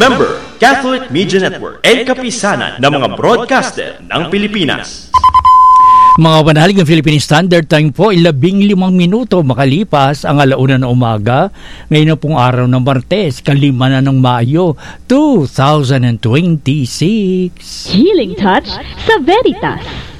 Member, Catholic Media Network, and kapisanan ng mga broadcaster ng Pilipinas. Mga panalig ng Philippine Standard Time po, 15 minuto makalipas ang 1:00 na umaga. Ngayon na pong araw ng Martes, 5 na ng Mayo, 2026. Healing Touch sa Veritas.